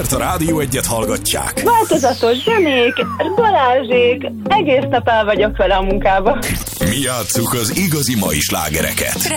mert a Rádió Egyet hallgatják. Változatos zenék, Balázsék, egész nap el vagyok vele a munkába. Mi játsszuk az igazi mai slágereket.